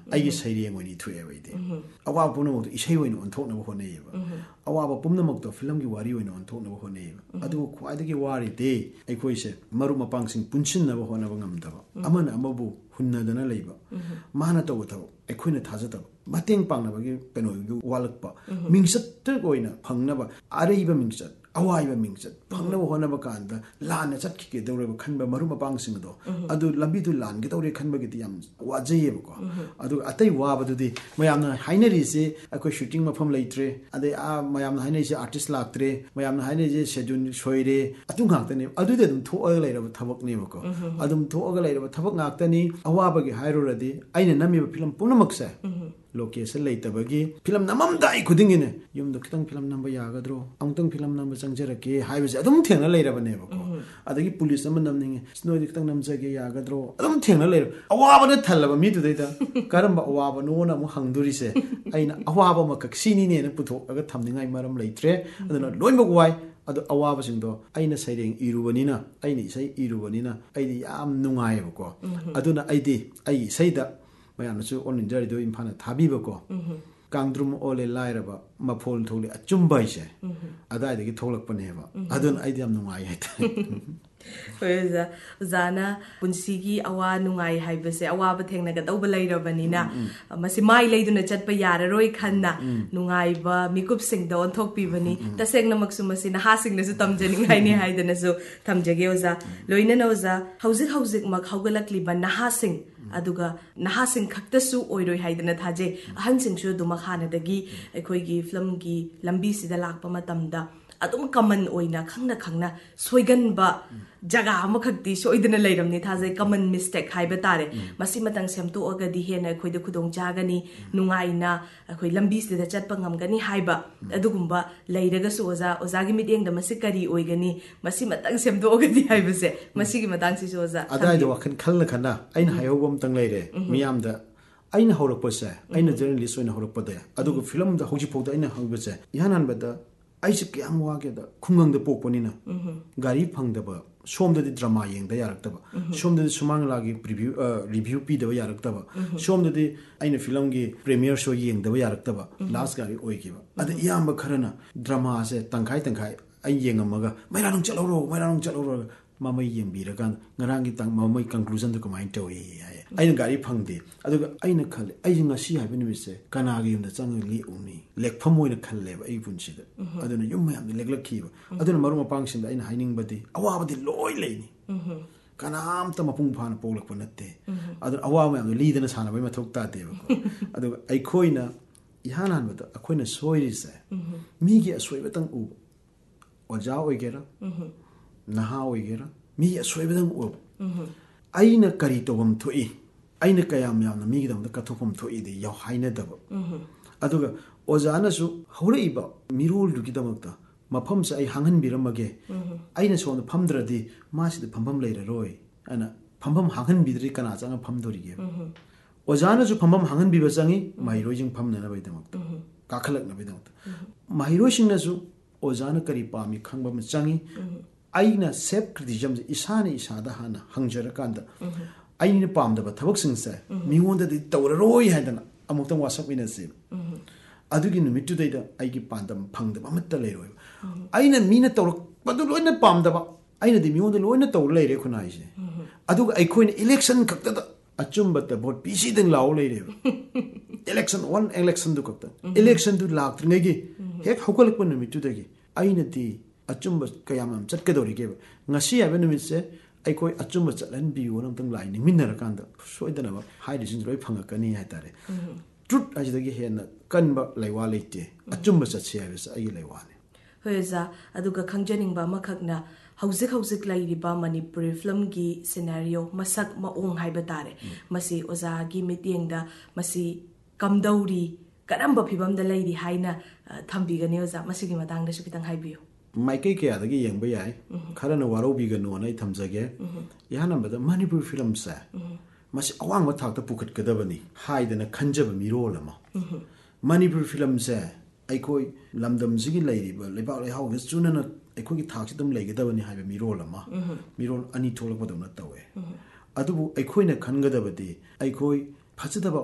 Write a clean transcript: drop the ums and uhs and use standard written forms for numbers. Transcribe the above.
ꯑꯩꯒꯤ ꯁꯩꯔꯦꯡ ꯑꯣꯏꯅ ꯏꯊꯣꯛꯑꯦꯕ ꯑꯩꯗꯤ ꯑꯋꯥꯕ ꯄꯨꯝꯅꯃꯛꯇꯣ ꯏꯁꯩ ꯑꯣꯏꯅ ꯑꯣꯟꯊꯣꯛꯅꯕ ꯍꯣꯠꯅꯩꯌꯦꯕ ꯑꯋꯥꯕ ꯄꯨꯝꯅꯃꯛꯇꯣ ꯐꯤꯂꯝꯒꯤ ꯋꯥꯔꯤ ꯑꯣꯏꯅ ꯑꯣꯟꯊꯣꯛꯅꯕ ꯍꯣꯠꯅꯩꯌꯦꯕ ꯑꯗꯨꯕꯨ ꯈ꯭ꯋꯥꯏꯗꯒꯤ ꯋꯥꯔꯤꯗꯤ ꯑꯩꯈꯣꯏꯁꯦ ꯃꯔꯨꯞ ꯃꯄꯥꯡꯁꯤꯡ ꯄꯨꯟꯁꯤꯟꯅꯕ ꯍꯣꯠꯅꯕ ꯉꯝꯗꯕ ꯑꯃꯅ ꯑꯃꯕꯨ हुꯟꯅꯗꯅ ꯂꯩꯕ ꯃꯥꯅ ꯇꯧꯕ ꯊꯕꯛ ꯑꯩꯈꯣꯏꯅ ꯊꯥꯖꯗꯕ ꯃꯇꯦꯡ ꯄꯥꯡꯅꯕꯒꯤ ꯀꯩꯅꯣꯒꯤ ꯋꯥꯠꯂꯛꯄ ꯃꯤꯡꯆꯠꯇ ꯑꯣꯏꯅ ꯐꯪꯅꯕ ꯑꯔꯩꯕ ꯃꯤꯡꯆꯠ ꯑꯋꯥꯏꯕ ꯃꯤꯡꯆꯠ ꯐꯪꯅꯕ ꯍꯣꯠꯅꯕ ꯀꯥꯟꯗ ꯂꯥꯟꯅ ꯆꯠꯈꯤꯒꯗꯧꯔꯕ ꯈꯟꯕ ꯃꯔꯨꯞ ꯃꯄꯥꯡꯁꯤꯡꯗꯣ ꯑꯗꯨ ꯂꯝꯕꯤꯗꯨ ꯂꯥꯟꯒꯗꯧꯔꯦ ꯈꯟꯕꯒꯤꯗꯤ ꯌꯥꯝ ꯋꯥꯖꯩꯌꯦꯕꯀꯣ ꯑꯗꯨꯒ ꯑꯇꯩ ꯋꯥꯕꯗꯨꯗꯤ ꯃꯌꯥꯝꯅ ꯍꯥꯏꯅꯔꯤꯁꯦ ꯑꯩꯈꯣꯏ ꯁꯨꯇꯤꯡ ꯃꯐꯝ ꯂꯩꯇ꯭ꯔꯦ ꯑꯗꯩ ꯃꯌꯥꯝꯅ ꯍꯥꯏꯅꯔꯤꯁꯦ ꯑꯥꯔꯇꯤꯁ ꯂꯥꯛꯇ꯭ꯔꯦ ꯃꯌꯥꯝꯅ ꯍꯥꯏꯅꯔꯤꯁꯦ ꯁꯦꯗ꯭ꯌꯨꯜ ꯁꯣꯏꯔꯦ ꯑꯗꯨ ꯉꯥꯛꯇꯅꯦ ꯑꯗꯨꯗꯤ ꯑꯗꯨꯝ ꯊꯣꯛꯑꯒ ꯂꯩꯔꯕ ꯊꯕꯛꯅꯦꯕꯀꯣ ꯑꯗꯨꯝ ꯊꯣꯛꯑꯒ ꯂꯩꯔꯕ ꯊꯕꯛ ꯉꯥꯛꯇꯅꯤ ꯑꯋꯥꯕꯒꯤ ꯍꯥꯏꯔꯨꯔꯗꯤ ꯑꯩꯅ ꯅꯝꯃꯤꯕ ꯐꯤꯂꯝ ꯄꯨꯝꯅꯃꯛꯁꯦ ꯂꯣꯀꯦꯁꯟ ꯂꯩꯇꯕꯒꯤ ꯐꯤꯂꯝ ꯅꯝꯃꯝꯗꯥꯏ ꯈꯨꯗꯤꯡꯒꯤꯅꯦ ꯌꯨꯝꯗ ꯈꯤꯇꯪ ꯐꯤꯂꯝ ꯅꯝꯕ ꯌꯥꯒꯗ꯭ꯔꯣ ꯑꯃꯨꯛꯇꯪ ꯐꯤꯂꯝ ꯅꯝꯕ ꯆꯪꯖꯔꯛꯀꯦ ꯍꯥꯏꯕꯁꯦ ꯑꯗꯨꯝ ꯊꯦꯡꯅ ꯂꯩꯔꯕꯅꯦꯕꯀꯣ ꯑꯗꯒꯤ ꯄꯨꯂꯤꯁ ꯑꯃ ꯅꯝꯅꯤꯡꯉꯦ ꯅꯣꯏꯗꯤ ꯈꯤꯇꯪ ꯅꯝꯖꯒꯦ ꯌꯥꯒꯗ꯭ꯔꯣ ꯑꯗꯨꯝ ꯊꯦꯡꯅ ꯂꯩꯔꯕ ꯑꯋꯥꯕꯅ ꯊꯜꯂꯕ ꯃꯤꯗꯨꯗꯩꯗ ꯀꯔꯝꯕ ꯑꯋꯥꯕꯅꯣꯅ ꯑꯃꯨꯛ ꯍꯪꯗꯣꯔꯤꯁꯦ ꯑꯩꯅ ꯑꯋꯥꯕ ꯑꯃꯈꯛ ꯁꯤꯅꯤꯅꯦꯅ ꯄꯨꯊꯣꯛꯑꯒ ꯊꯝꯅꯤꯡꯉꯥꯏ ꯃꯔꯝ ꯂꯩꯇ꯭ꯔꯦ ꯑꯗꯨꯅ ꯂꯣꯏꯅꯃꯛ ꯋꯥꯏ ꯑꯗꯣ ꯑꯋꯥꯕꯁꯤꯡꯗꯣ ꯑꯩꯅ ꯁꯩꯔꯦꯡ ꯏꯔꯨꯕꯅꯤꯅ ꯑꯩꯅ ꯏꯁꯩ ꯏꯔꯨꯕꯅꯤನ ꯑꯩꯗꯤ ꯌꯥꯝ ꯅꯨꯡꯉꯥꯏꯌꯦꯕꯀꯣ ꯑꯗꯨꯅ ꯑꯩꯗꯤ ꯑꯩꯒꯤ ꯏꯁꯩꯗ ꯃꯌꯥꯝꯅꯁꯨ ꯑꯣꯜ ꯏꯟꯗꯤꯌꯥ ꯔꯦꯗꯤꯑꯣ ꯏꯝꯐꯥꯜꯅ ꯊꯥꯕꯤꯕꯀꯣ ꯀꯥꯡꯗ꯭ꯔꯨꯝ ꯑꯣꯜꯂꯦ ꯂꯥꯏꯔꯕ ꯃꯐꯣꯜ ꯊꯣꯛꯂꯦ ꯑꯆꯨꯝꯕ ꯍꯥꯏꯁꯦ ꯑꯗꯥꯏꯗꯒꯤ ꯊꯣꯛꯂꯛꯄꯅꯦꯕ ꯑꯗꯨꯅ ꯑꯩꯗꯤ ꯌꯥꯝ ꯅꯨꯡꯉꯥꯏ ꯍꯥꯏꯇꯥꯔꯦ ꯍꯣꯏ ꯑꯣꯖꯥ ꯑꯣꯖꯥꯅ ꯄꯨꯟꯁꯤꯒꯤ ꯑꯋꯥ ꯅꯨꯡꯉꯥꯏ ꯍꯥꯏꯕꯁꯦ ꯑꯋꯥꯕ ꯊꯦꯡꯅꯒꯗꯧꯕ ꯂꯩꯔꯕꯅꯤꯅ ꯃꯁꯤ ꯃꯥꯏ ꯂꯩꯗꯨꯅ ꯆꯠꯄ ꯌꯥꯔꯔꯣꯏ ꯈꯟꯅ ꯅꯨꯡꯉꯥꯏꯕ ꯃꯤꯀꯨꯞꯁꯤꯡꯗ ꯑꯣꯟꯊꯣꯛꯄꯤꯕꯅꯤ ꯇꯁꯦꯡꯅꯃꯛꯁꯨ ꯃꯁꯤ ꯅꯍꯥꯁꯤꯡꯅꯁꯨ ꯇꯝꯖꯅꯤꯡꯉꯥꯏꯅꯤ ꯍꯥꯏꯗꯅꯁꯨ ꯊꯝꯖꯒꯦ ꯑꯣꯖꯥ ꯂꯣꯏꯅꯅ ꯑꯣꯖꯥ ꯍꯧꯖꯤꯛꯃꯛ ꯍꯧꯒꯠꯂꯛꯂꯤꯕ ꯅꯍꯥꯁꯤꯡ ꯑꯗꯨꯒ ꯅꯍꯥꯁꯤꯡ ꯈꯛꯇꯁꯨ ꯑꯣꯏꯔꯣꯏ ꯍꯥꯏꯗꯅ ꯊꯥꯖꯩ ꯑꯍꯟꯁꯤꯡꯁꯨ ꯑꯗꯨꯃꯛ ꯍꯥꯟꯅꯗꯒꯤ ꯑꯩꯈꯣꯏꯒꯤ ꯐꯤꯂꯝꯒꯤ ꯂꯝꯕꯤꯁꯤꯗ ꯂꯥꯛꯄ ꯃꯇꯝꯗ ꯑꯗꯨꯝ ꯀꯃꯟ ꯑꯣꯏꯅ ꯈꯪꯅ ꯁꯣꯏꯒꯟꯕ ꯖꯒꯥ ꯑꯃꯈꯛꯇꯤ ꯁꯣꯏꯗꯅ ꯂꯩꯔꯝꯅꯤ ꯊꯥꯖꯩ ꯀꯃꯟ ꯃꯤꯁꯇꯦꯛ ꯍꯥꯏꯕ ꯇꯥꯔꯦ ꯃꯁꯤꯃꯇꯪ ꯁꯦꯝꯗꯣꯛꯑꯒꯗꯤ ꯍꯦꯟꯅ ꯑꯩꯈꯣꯏꯗ ꯈꯨꯗꯣꯡ ꯆꯥꯒꯅꯤ ꯅꯨꯡꯉꯥꯏꯅ ꯑꯩꯈꯣꯏ ꯂꯝꯕꯤꯁꯤꯗ ꯆꯠꯄ ꯉꯝꯒꯅꯤ ꯍꯥꯏꯕ ꯑꯗꯨꯒꯨꯝꯕ ꯂꯩꯔꯒꯁꯨ ꯑꯣꯖꯥꯒꯤ ꯃꯤꯠꯌꯦꯡꯗ ꯃꯁꯤ ꯀꯔꯤ ꯑꯣꯏꯒꯅꯤ ꯃꯁꯤꯃꯇꯪ ꯁꯦꯝꯗꯣꯛꯑꯒꯗꯤ ꯍꯥꯏꯕꯁꯦ ꯃꯁꯤꯒꯤ ꯃꯇꯥꯡꯁꯤꯁꯨ ꯑꯣꯖꯥ ꯑꯗꯥꯏꯗ ꯋꯥꯈꯜ ꯈꯜꯂ ꯑꯩꯅ ꯍꯥꯏꯍꯧꯕ ꯑꯃꯇꯪ ꯂꯩꯔꯦ ꯃꯤꯌꯥꯝꯗ ꯑꯩꯅ ꯍꯧꯔꯛꯄꯁꯦ ꯑꯩꯅ ꯖꯔꯅꯦꯂꯤꯁ ꯑꯣꯏꯅ ꯍꯧꯔꯛꯄꯗ ꯑꯗꯨꯒ ꯐꯤꯂꯝꯗ ꯍꯧꯖꯤꯛꯐꯥꯎꯗ ꯑꯩꯅ ꯍꯧꯕꯁꯦ ꯏꯍꯥꯟ ꯍꯥꯟꯕꯗ ꯑꯩꯁꯦ ꯀꯌꯥꯝ ꯋꯥꯒꯦꯗ ꯈꯨꯡꯒꯪꯗ ꯄꯣꯛꯄꯅꯤꯅ ꯒꯥꯔꯤ ꯐꯪꯗꯕ ꯁꯣꯝꯗꯗꯤ ꯗ꯭ꯔꯃꯥ ꯌꯦꯡꯗ ꯌꯥꯔꯛꯇꯕ ꯁꯣꯝꯗꯗꯤ ꯁꯨꯃꯥꯡ ꯂꯤꯂꯥꯒꯤ ꯔꯤꯚ꯭ꯌꯨ ꯄꯤꯗꯕ ꯌꯥꯔꯛꯇꯕ ꯁꯣꯝꯗꯗꯤ ꯑꯩꯅ ꯐꯤꯂꯝꯒꯤ ꯄ꯭ꯔꯤꯃꯤꯌꯔ ꯁꯣ ꯌꯦꯡꯗꯕ ꯌꯥꯔꯛꯇꯕ ꯂꯥꯁ ꯒꯥꯔꯤ ꯑꯣꯏꯈꯤꯕ ꯑꯗ ꯏꯌꯥꯝꯕ ꯈꯔꯅ ꯗ꯭ꯔꯃꯥꯁꯦ ꯇꯪꯈꯥꯏ ꯑꯩ ꯌꯦꯡꯉꯝꯃꯒ ꯃꯩꯔꯥꯅꯨꯡ ꯆꯠꯍꯧꯔꯣ ꯃꯃꯩ ꯌꯦꯡꯕꯤꯔꯀꯥꯟꯗ ꯉꯔꯥꯡꯒꯤ ꯃꯃꯩ ꯀꯟꯀ꯭ꯂꯨꯖꯟꯗꯨ ꯀꯃꯥꯏꯅ ꯇꯧꯏ ꯍꯥꯏꯌꯦ ꯑꯩꯅ ꯒꯥꯔꯤ ꯐꯪꯗꯦ ꯑꯗꯨꯒ ꯑꯩꯅ ꯈꯜꯂꯦ ꯑꯩꯁꯦ ꯉꯁꯤ ꯍꯥꯏꯕ ꯅꯨꯃꯤꯠꯁꯦ ꯀꯅꯥꯒꯤ ꯌꯨꯝꯗ ꯆꯪꯉꯒ ꯂꯦꯛꯎꯅꯤ ꯂꯦꯛꯐꯝ ꯑꯣꯏꯅ ꯈꯜꯂꯦꯕ ꯑꯩꯒꯤ ꯄꯨꯟꯁꯤꯗ ꯑꯗꯨꯅ ꯌꯨꯝ ꯃꯌꯥꯝꯗ ꯂꯦꯛꯂꯛꯈꯤꯕ ꯑꯗꯨꯅ ꯃꯔꯨꯞ ꯃꯄꯥꯡꯁꯤꯡꯗ ꯑꯩꯅ ꯍꯥꯏꯅꯤꯡꯕꯗꯤ ꯑꯋꯥꯕꯗꯤ ꯂꯣꯏ ꯂꯩꯅꯤ ꯀꯅꯥꯝꯇ ꯃꯄꯨꯡ ꯐꯥꯅ ꯄꯣꯛꯂꯛꯄ ꯅꯠꯇꯦ ꯑꯗꯨꯅ ꯑꯋꯥꯕ ꯃꯌꯥꯝꯗꯣ ꯂꯤꯗꯅ ꯁꯥꯟꯅꯕꯩ ꯃꯊꯧ ꯇꯥꯗꯦꯕꯀꯣ ꯑꯗꯨꯒ ꯑꯩꯈꯣꯏꯅ इहान हानबदा अखोइना सोइरिसे मीगी असोइबतंग उ ओजा ओइगेरा नहा ओइगेरा मी असोइबदंग उ आइना करी तोबम थोइ आइना कयाम यामना मीगी दमदा कथोफम थोइ दे याव हाइनदब अदुगा ओजानासु हौरइबा मिरोल दुगिदमक्ता मफमसे आई हांगनबिरमगे आइना सोन फमद्रदि मासिद फमफम लेररोय अना फमफम हांगनबिद्रि कना चांगा फमदोरिगे ओजानासु फमफम हांगनबिबा चांगी माहिरोइजिंग फमननबैदमक्ता काखलकनबैदमक्ता माहिरोइसिंगनासु ओजाना करी पामी खंगबम चांगी आइना सेल्फ क्रिटिसिज्म इसाने इसादा हाना हंगजरकांदा आइना पामदबा थबकसिंगसे मिंगोंददि तौररोय हायदना अमुक्तंग वासकमिनसे अदुगी नुमितुदैदा आइगी पांदम फंगदबा अमत्ता लेरोय आइना मीना तौरकपदु लोइना पामदबा आइना दि मिंगोंदा लोइना तौर लेरे खुनाइसे अदुगा आइखोइना इलेक्शन खक्तदा अचुंबता भोट पीसीदंग लाव लेरे इलेक्शन वन इलेक्शन दु खक्ता इलेक्शन दु लाक्त्रिंगैगी हेक हौगलकप नुमितुदगी आइना दि अचुंबा कयामम चटकदोरिगे ngasi habe numitse aikoi achumba chatlan biu namtang lai ni minnarkanda soidanaba haidising loi phangakani haitare truth ajidagi hena kanba laiwa leite achumba chatse habe sa ai laiwane hoyza aduga khangjaningba makhakna hauzik lairiba manipuri film gi scenario masak maong haiba tare masi oza gi mityengda masi kamdauri karamba phibamda lairi haina thambigani oza masigi matangda su kitang haibiyo माइकै कयादगी यंगबा याय खरना वारोबिगनो नै थमजगे यानबदा Manipur film से मस अवांग थाकता पुखटगदबनी हाइदना खंजब मिरोलमा Manipur film से आइकोइ लमदमजिगी लैरिबा लेबा लेहाउ चुनना आइकोइ थाकसिदम लैगदबनी हाइबा मिरोलमा मिरोल अनि थोलकबदौना तवे अदुबु आइकोइना खनगदबदी आइकोइ फजदबा